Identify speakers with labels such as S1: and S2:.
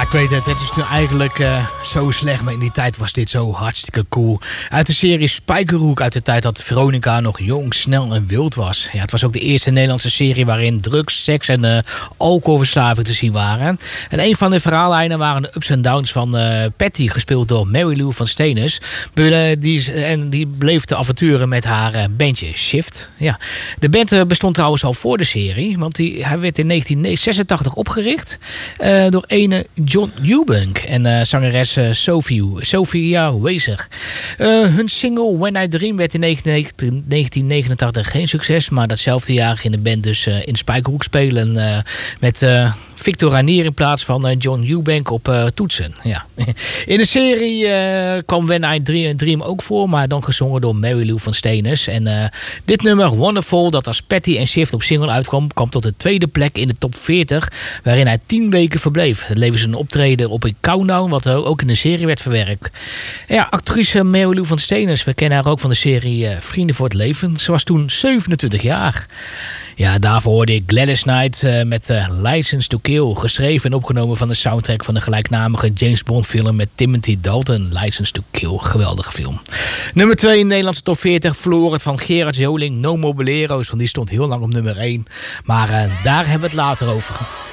S1: Ja, ik weet het. Het is nu eigenlijk zo slecht, maar in die tijd was dit zo hartstikke cool. Uit de serie Spijkerhoek, uit de tijd dat Veronica nog jong, snel en wild was. Ja, het was ook de eerste Nederlandse serie waarin drugs, seks en alcoholverslaving te zien waren. En een van de verhaallijnen waren de ups en downs van Patty, gespeeld door Mary Lou van Steenis. Die bleef de avonturen met haar bandje Shift. Ja. De band bestond trouwens al voor de serie, want hij werd in 1986 opgericht door ene John Eubank en zangeres Sophia Wezer. Hun single When I Dream werd in 1989 geen succes, maar datzelfde jaar ging de band dus in Spijkerhoek spelen met Victor Ranier in plaats van John Eubank op toetsen. Ja. In de serie kwam When I Dream ook voor, maar dan gezongen door Mary Lou van Steenis. En dit nummer, Wonderful, dat als Patty en Shift op single uitkwam, kwam tot de tweede plek in de top 40, waarin hij 10 weken verbleef. Het leverde een optreden op in Countdown, wat ook in de serie werd verwerkt. Ja, actrice Mary Lou van Steenis, we kennen haar ook van de serie Vrienden voor het Leven. Ze was toen 27 jaar. Ja, daarvoor hoorde ik Gladys Knight met License to Kill, geschreven en opgenomen van de soundtrack van de gelijknamige James Bond film met Timothy Dalton. License to Kill, geweldige film. Nummer 2 in Nederlandse top 40 verloor het van Gerard Joling, No More Bolero's, want die stond heel lang op nummer 1. Maar daar hebben we het later over.